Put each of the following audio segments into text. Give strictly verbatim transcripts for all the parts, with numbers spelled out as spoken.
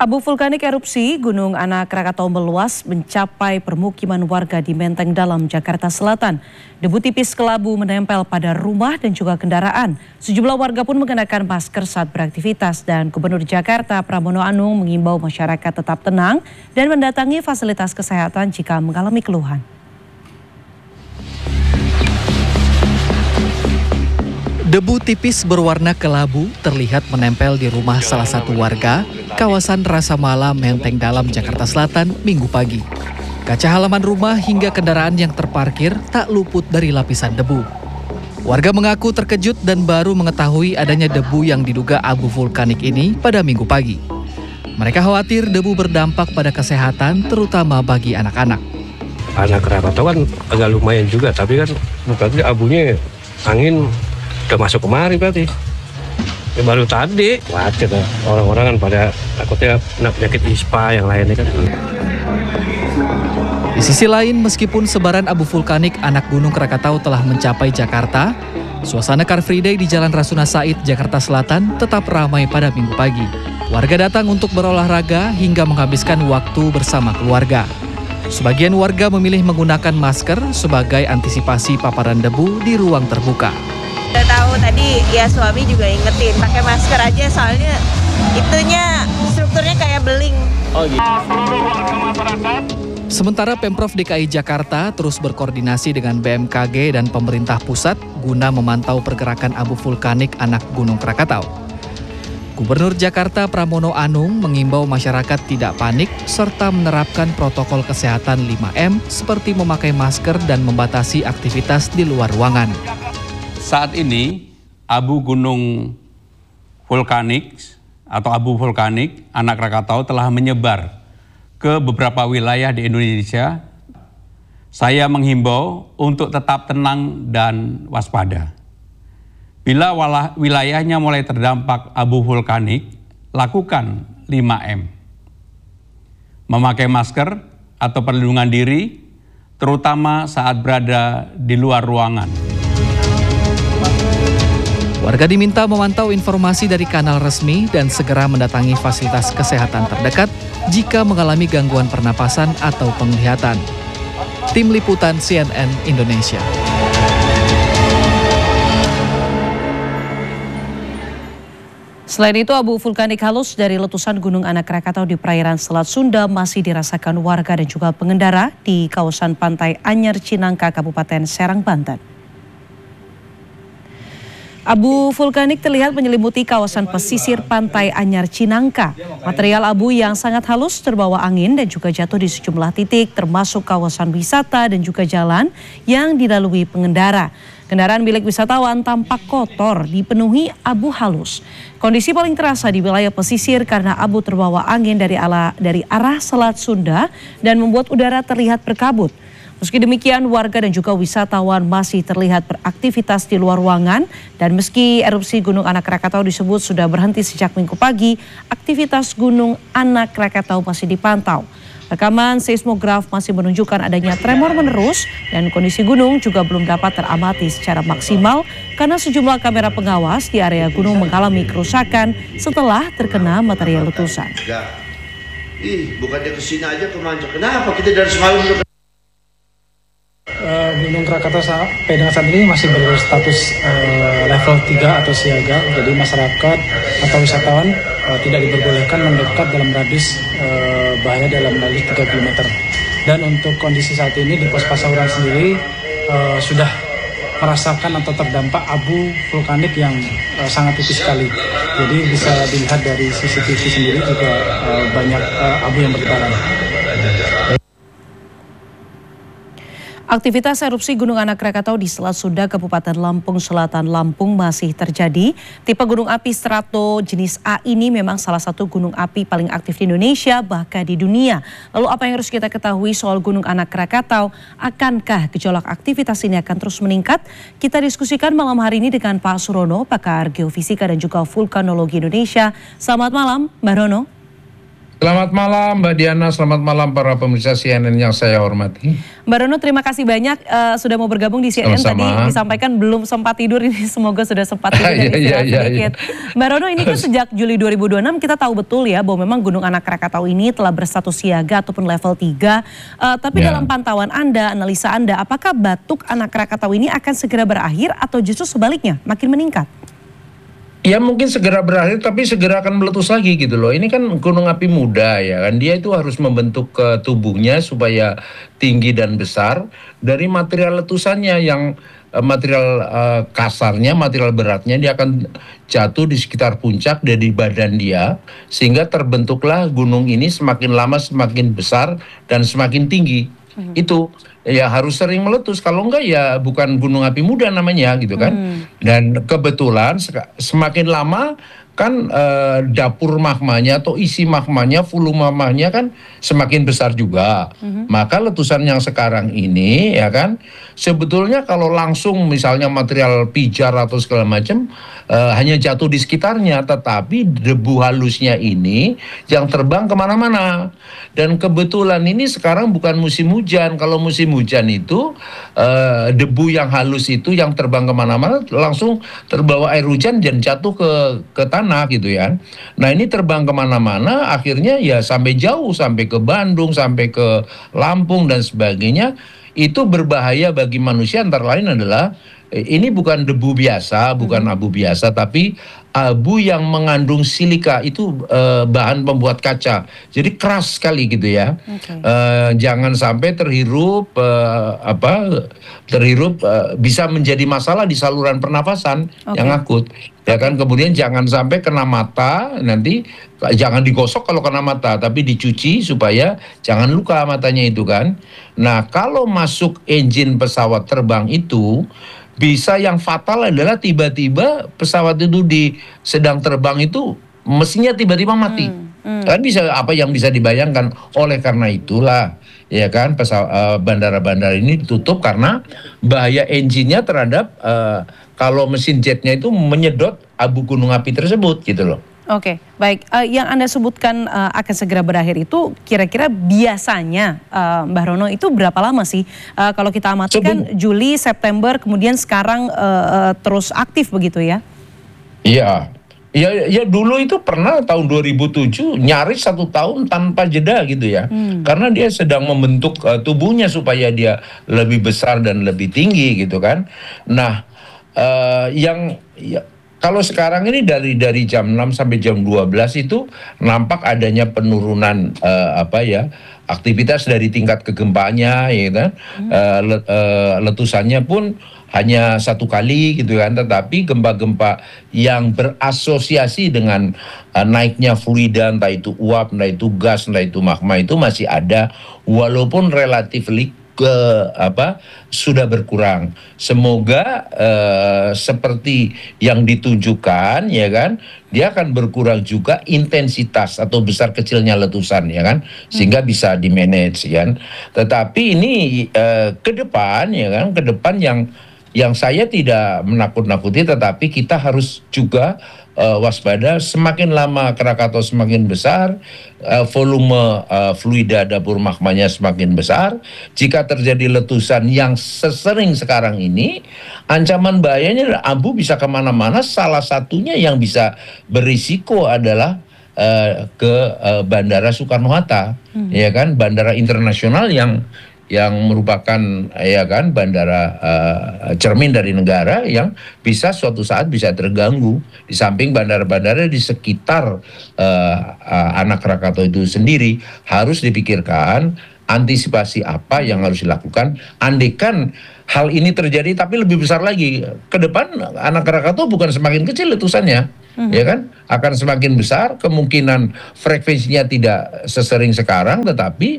Abu vulkanik erupsi Gunung Anak Krakatau meluas mencapai permukiman warga di Menteng Dalam, Jakarta Selatan. Debu tipis kelabu menempel pada rumah dan juga kendaraan. Sejumlah warga pun mengenakan masker saat beraktivitas dan Gubernur Jakarta Pramono Anung mengimbau masyarakat tetap tenang dan mendatangi fasilitas kesehatan jika mengalami keluhan. Debu tipis berwarna kelabu terlihat menempel di rumah salah satu warga, kawasan Rasa Mala, Menteng Dalam, Jakarta Selatan, Minggu pagi. Kaca halaman rumah hingga kendaraan yang terparkir tak luput dari lapisan debu. Warga mengaku terkejut dan baru mengetahui adanya debu yang diduga abu vulkanik ini pada Minggu pagi. Mereka khawatir debu berdampak pada kesehatan, terutama bagi anak-anak. Anak Krakatau kan agak lumayan juga, tapi kan berarti abunya angin udah masuk kemari berarti. Ya baru tadi wajar lah. Orang-orang kan pada takutnya kena penyakit ispa yang lainnya kan. Di sisi lain, meskipun sebaran abu vulkanik anak Gunung Krakatau telah mencapai Jakarta, suasana Car Free Day di Jalan Rasuna Said, Jakarta Selatan tetap ramai pada Minggu pagi. Warga datang untuk berolahraga hingga menghabiskan waktu bersama keluarga. Sebagian warga memilih menggunakan masker sebagai antisipasi paparan debu di ruang terbuka. Udah tahu tadi ya, suami juga ingetin pakai masker aja soalnya itunya strukturnya kayak beling. Oh gitu. Sementara Pemprov D K I Jakarta terus berkoordinasi dengan B M K G dan pemerintah pusat guna memantau pergerakan abu vulkanik anak Gunung Krakatau. Gubernur Jakarta Pramono Anung mengimbau masyarakat tidak panik serta menerapkan protokol kesehatan lima M seperti memakai masker dan membatasi aktivitas di luar ruangan. Saat ini abu gunung vulkanik atau abu vulkanik anak Krakatau telah menyebar ke beberapa wilayah di Indonesia. Saya menghimbau untuk tetap tenang dan waspada. Bila wilayahnya mulai terdampak abu vulkanik, lakukan lima M. Memakai masker atau perlindungan diri, terutama saat berada di luar ruangan. Warga diminta memantau informasi dari kanal resmi dan segera mendatangi fasilitas kesehatan terdekat jika mengalami gangguan pernapasan atau penglihatan. Tim Liputan C N N Indonesia. Selain itu, abu vulkanik halus dari letusan Gunung Anak Krakatau di perairan Selat Sunda masih dirasakan warga dan juga pengendara di kawasan pantai Anyar Cinangka, Kabupaten Serang, Banten. Abu vulkanik terlihat menyelimuti kawasan pesisir pantai Anyar Cinangka. Material abu yang sangat halus terbawa angin dan juga jatuh di sejumlah titik termasuk kawasan wisata dan juga jalan yang dilalui pengendara. Kendaraan milik wisatawan tampak kotor dipenuhi abu halus. Kondisi paling terasa di wilayah pesisir karena abu terbawa angin dari, ala, dari arah Selat Sunda dan membuat udara terlihat berkabut. Meski demikian, warga dan juga wisatawan masih terlihat beraktivitas di luar ruangan dan meski erupsi Gunung Anak Krakatau disebut sudah berhenti sejak Minggu pagi, aktivitas Gunung Anak Krakatau masih dipantau. Rekaman seismograf masih menunjukkan adanya tremor menerus dan kondisi gunung juga belum dapat teramati secara maksimal karena sejumlah kamera pengawas di area gunung mengalami kerusakan setelah terkena material letusan. Ih, bukannya kesini aja kemanjak. Kenapa kita dari semalam udah Uh, Gunung Krakatau sampai dengan saat ini masih berstatus uh, level tiga atau siaga, jadi masyarakat atau wisatawan uh, tidak diperbolehkan mendekat dalam radius uh, bahaya dalam radius tiga kilometer. Dan untuk kondisi saat ini di pos Pasauran sendiri uh, sudah merasakan atau terdampak abu vulkanik yang uh, sangat tipis sekali. Jadi bisa dilihat dari C C T V sendiri juga uh, banyak uh, abu yang bertebaran. Aktivitas erupsi Gunung Anak Krakatau di Selat Sunda, Kabupaten Lampung Selatan, Lampung masih terjadi. Tipe gunung api strato jenis A ini memang salah satu gunung api paling aktif di Indonesia, bahkan di dunia. Lalu apa yang harus kita ketahui soal Gunung Anak Krakatau? Akankah gejolak aktivitas ini akan terus meningkat? Kita diskusikan malam hari ini dengan Pak Surono, pakar geofisika dan juga vulkanologi Indonesia. Selamat malam, Mbak Rono. Selamat malam Mbak Diana, selamat malam para pemirsa C N N yang saya hormati. Mbak Rono, terima kasih banyak uh, sudah mau bergabung di C N N. Sama-sama. Tadi disampaikan belum sempat tidur, ini semoga sudah sempat tidur dan istirahat iya, iya, sedikit. Mbak Rono, ini kan sejak Juli dua ribu dua puluh enam kita tahu betul ya bahwa memang Gunung Anak Krakatau ini telah berstatus siaga ataupun level tiga. Uh, tapi Ya. dalam pantauan Anda, analisa Anda, apakah batuk Anak Krakatau ini akan segera berakhir atau justru sebaliknya makin meningkat? Ya mungkin segera berakhir tapi segera akan meletus lagi gitu loh. Ini kan gunung api muda ya kan. Dia itu harus membentuk ke tubuhnya supaya tinggi dan besar dari material letusannya yang eh, material eh, kasarnya, material beratnya dia akan jatuh di sekitar puncak dari badan dia sehingga terbentuklah gunung ini semakin lama semakin besar dan semakin tinggi. Hmm. Itu ya harus sering meletus, kalau enggak ya bukan gunung api muda namanya gitu kan. Hmm. Dan kebetulan semakin lama kan eh, dapur magmanya atau isi magmanya, volume magmanya kan semakin besar juga. Mm-hmm. Maka letusan yang sekarang ini ya kan sebetulnya kalau langsung misalnya material pijar atau segala macam eh, hanya jatuh di sekitarnya, tetapi debu halusnya ini yang terbang kemana-mana. Dan kebetulan ini sekarang bukan musim hujan. Kalau musim hujan itu eh, debu yang halus itu yang terbang kemana-mana langsung terbawa air hujan dan jatuh ke ke tanah gitu ya. Nah ini terbang kemana-mana akhirnya ya sampai jauh, sampai ke Bandung, sampai ke Lampung dan sebagainya. Itu berbahaya bagi manusia, antara lain adalah ini bukan debu biasa, bukan abu biasa, tapi abu yang mengandung silika. Itu eh, bahan pembuat kaca, jadi keras sekali gitu ya. Okay. Eh, jangan sampai terhirup eh, apa terhirup eh, bisa menjadi masalah di saluran pernafasan okay. yang akut ya kan. Kemudian jangan sampai kena mata, nanti jangan digosok kalau kena mata, tapi dicuci supaya jangan luka matanya itu kan. Nah kalau masuk engine pesawat terbang itu bisa yang fatal adalah tiba-tiba pesawat itu di sedang terbang itu mesinnya tiba-tiba mati. Hmm, hmm. Kan bisa apa yang bisa dibayangkan. Oleh karena itulah ya kan pesawat, uh, bandara-bandara ini ditutup karena bahaya engine-nya terhadap uh, kalau mesin jetnya itu menyedot abu gunung api tersebut gitu loh. Oke, baik. Uh, yang Anda sebutkan uh, akan segera berakhir itu kira-kira biasanya uh, Mbah Rono itu berapa lama sih? Uh, kalau kita amati kan Juli, September, kemudian sekarang uh, uh, terus aktif begitu ya? Iya, ya, ya dulu itu pernah tahun dua ribu tujuh nyaris satu tahun tanpa jeda gitu ya. Hmm. Karena dia sedang membentuk uh, tubuhnya supaya dia lebih besar dan lebih tinggi gitu kan. Nah, uh, yang... Ya, kalau sekarang ini dari dari jam enam sampai jam dua belas itu nampak adanya penurunan uh, apa ya aktivitas dari tingkat kegempaannya ya kan. Hmm. Uh, le, uh, letusannya pun hanya satu kali gitu kan, tetapi gempa-gempa yang berasosiasi dengan uh, naiknya fluida, entah itu uap, entah itu gas, entah itu magma itu masih ada walaupun relatif ke apa sudah berkurang. Semoga uh, seperti yang ditunjukkan ya kan, dia akan berkurang juga intensitas atau besar kecilnya letusan ya kan, sehingga hmm. bisa di manage ya kan. Tetapi ini uh, ke depan ya kan, ke depan yang yang saya tidak menakut-nakuti, tetapi kita harus juga uh, waspada. Semakin lama Krakatau semakin besar, uh, volume uh, fluida dapur magmanya semakin besar. Jika terjadi letusan yang sesering sekarang ini, ancaman bahayanya adalah abu bisa kemana-mana. Salah satunya yang bisa berisiko adalah uh, ke uh, Bandara Soekarno-Hatta, hmm. ya kan, bandara internasional yang yang merupakan ya kan bandara uh, cermin dari negara yang bisa suatu saat bisa terganggu, di samping bandara-bandara di sekitar uh, uh, Anak Krakatau itu sendiri. Harus dipikirkan antisipasi apa yang harus dilakukan andaikan hal ini terjadi, tapi lebih besar lagi ke depan. Anak Krakatau bukan semakin kecil letusannya, hmm. ya kan, akan semakin besar. Kemungkinan frekuensinya tidak sesering sekarang, tetapi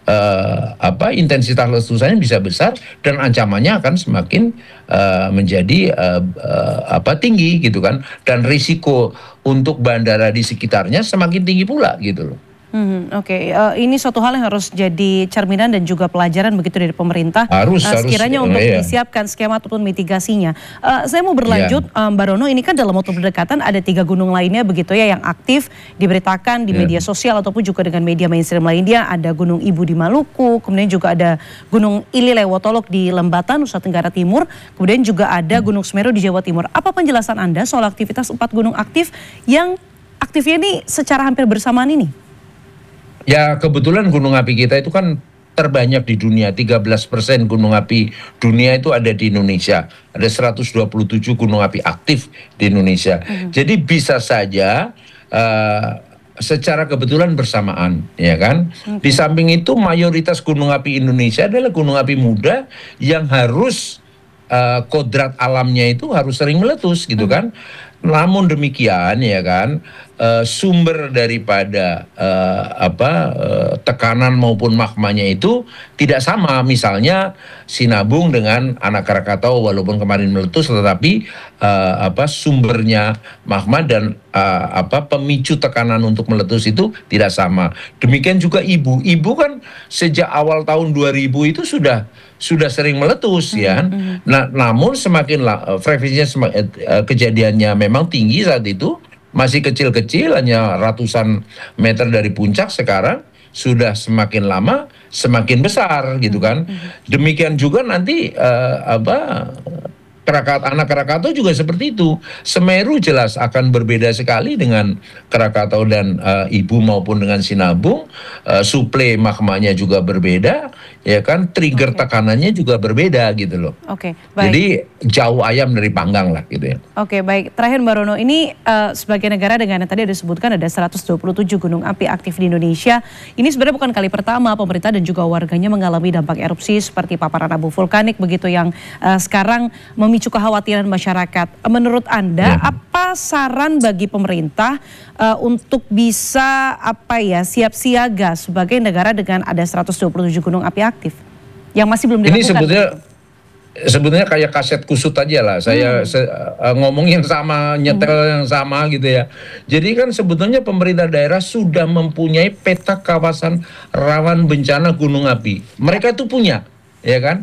uh, apa intensitas letusannya bisa besar dan ancamannya akan semakin uh, menjadi uh, uh, apa tinggi gitu kan, dan risiko untuk bandara di sekitarnya semakin tinggi pula gitu loh. Hmm, Oke, okay. uh, ini suatu hal yang harus jadi cerminan dan juga pelajaran begitu dari pemerintah. Harus, uh, harus. Sekiranya Uh, untuk iya. disiapkan skema ataupun mitigasinya. Uh, saya mau berlanjut, Iya. um, Mbak Rono, ini kan dalam waktu berdekatan ada tiga gunung lainnya begitu ya yang aktif diberitakan di Iya. media sosial ataupun juga dengan media mainstream lainnya. Ada Gunung Ibu di Maluku, kemudian juga ada Gunung Ililewotolok di Lembatan, Nusa Tenggara Timur, kemudian juga ada Gunung Semeru di Jawa Timur. Apa penjelasan Anda soal aktivitas empat gunung aktif yang aktifnya ini secara hampir bersamaan ini? Ya kebetulan gunung api kita itu kan terbanyak di dunia, tiga belas persen gunung api dunia itu ada di Indonesia. Ada seratus dua puluh tujuh gunung api aktif di Indonesia. Hmm. Jadi bisa saja uh, secara kebetulan bersamaan, ya kan? Okay. Di samping itu mayoritas gunung api Indonesia adalah gunung api muda yang harus uh, kodrat alamnya itu harus sering meletus gitu hmm. kan. Namun demikian ya kan uh, sumber daripada uh, apa uh, tekanan maupun magmanya itu tidak sama. Misalnya Sinabung dengan Anak Krakatau walaupun kemarin meletus tetapi uh, apa sumbernya magma dan uh, apa pemicu tekanan untuk meletus itu tidak sama. Demikian juga Ibu. Ibu kan sejak awal tahun dua ribu itu sudah sudah sering meletus ya. Mm-hmm. Nah, namun semakin lah frekuensinya semak, uh, kejadiannya memang tinggi saat itu, masih kecil-kecil hanya ratusan meter dari puncak, sekarang sudah semakin lama semakin besar gitu kan. Mm-hmm. Demikian juga nanti uh, apa Krakat, Anak Krakatau juga seperti itu. Semeru jelas akan berbeda sekali dengan Krakatau dan uh, Ibu maupun dengan Sinabung. Uh, suplai magmanya juga berbeda, ya kan? Trigger okay. tekanannya juga berbeda gitu loh. Oke, okay, baik. Jadi jauh ayam dari panggang lah gitu ya. Oke, okay, baik. Terakhir Mbak Rono, ini uh, sebagai negara dengan yang tadi ada disebutkan ada seratus dua puluh tujuh gunung api aktif di Indonesia. Ini sebenarnya bukan kali pertama pemerintah dan juga warganya mengalami dampak erupsi seperti paparan abu vulkanik begitu yang uh, sekarang memicu kekhawatiran masyarakat. Menurut Anda, ya. apa saran bagi pemerintah uh, untuk bisa apa ya siap siaga sebagai negara dengan ada seratus dua puluh tujuh gunung api aktif yang masih belum dilakukan? Ini sebetulnya sebetulnya kayak kaset kusut aja lah. Saya hmm. se, uh, ngomong yang sama, nyetel hmm. yang sama gitu ya. Jadi kan sebetulnya pemerintah daerah sudah mempunyai peta kawasan rawan bencana gunung api. Mereka itu punya, ya kan?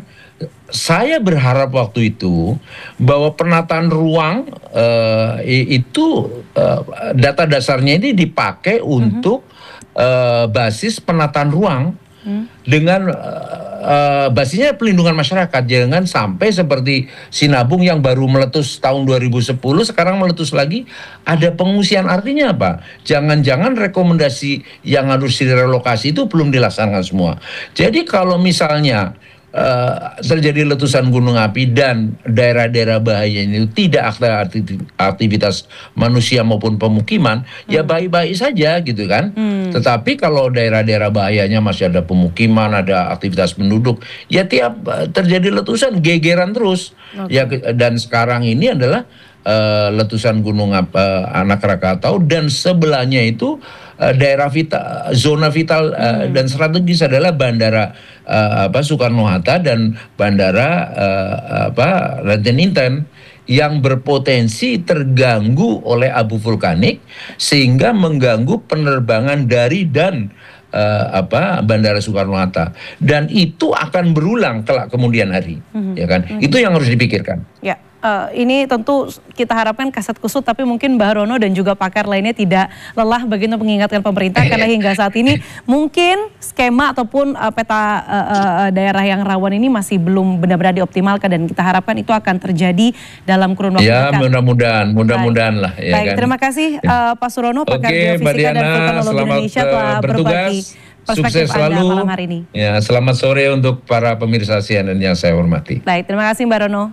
Saya berharap waktu itu bahwa penataan ruang uh, itu uh, data dasarnya ini dipakai untuk uh, basis penataan ruang hmm. dengan uh, uh, basisnya pelindungan masyarakat. Jangan sampai seperti Sinabung yang baru meletus tahun dua ribu sepuluh sekarang meletus lagi ada pengungsian. Artinya apa? Jangan-jangan rekomendasi yang harus direlokasi itu belum dilaksanakan semua. Jadi kalau misalnya Uh, terjadi letusan gunung api dan daerah-daerah bahaya ini tidak ada aktivitas manusia maupun pemukiman, hmm. ya baik-baik saja gitu kan. Hmm. Tetapi kalau daerah-daerah bahayanya masih ada pemukiman, ada aktivitas penduduk, ya tiap uh, terjadi letusan gegeran terus. Okay. Ya dan sekarang ini adalah uh, letusan gunung uh, Anak Krakatau dan sebelahnya itu uh, daerah vital, zona vital uh, hmm. dan strategis adalah bandara uh, apa Soekarno-Hatta dan bandara uh, apa Raden Inten yang berpotensi terganggu oleh abu vulkanik sehingga mengganggu penerbangan dari dan uh, apa bandara Soekarno-Hatta, dan itu akan berulang kelak kemudian hari, mm-hmm. ya kan? Mm-hmm. Itu yang harus dipikirkan. Ya. Uh, ini tentu kita harapkan kaset kusut, tapi mungkin Mbak Rono dan juga pakar lainnya tidak lelah bagi untuk mengingatkan pemerintah karena hingga saat ini mungkin skema ataupun uh, peta uh, uh, daerah yang rawan ini masih belum benar-benar dioptimalkan, dan kita harapkan itu akan terjadi dalam kurun waktu ya, dekat. Ya mudah-mudahan, mudah-mudahan lah. Ya Baik, kan? Terima kasih uh, Pak Surono, pakar Oke, geofisika dan vulkanologi Indonesia telah berbagi perspektif Sukses Anda selalu. malam hari ini. Ya, selamat sore untuk para pemirsa C N N yang saya hormati. Baik, terima kasih Mbak Rono.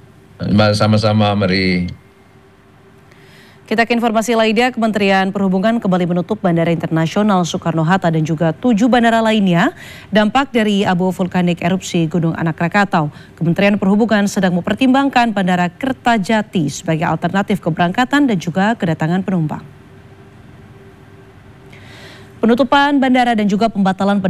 Sama-sama, mari. Kita ke informasi lainnya, Kementerian Perhubungan kembali menutup Bandara Internasional Soekarno-Hatta dan juga tujuh bandara lainnya dampak dari abu vulkanik erupsi Gunung Anak Krakatau. Kementerian Perhubungan sedang mempertimbangkan Bandara Kertajati sebagai alternatif keberangkatan dan juga kedatangan penumpang. Penutupan bandara dan juga pembatalan